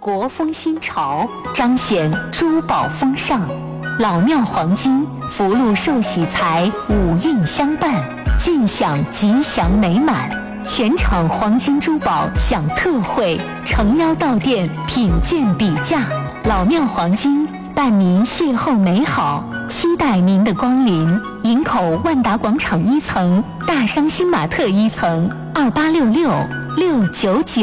国风新潮，彰显珠宝风尚。老庙黄金，福禄寿喜财，五运相伴，尽享吉祥美满。全场黄金珠宝享特惠，诚邀到店品鉴比价。老庙黄金伴您邂逅美好，期待您的光临。营口万达广场1层，大商新玛特1层，2866 699。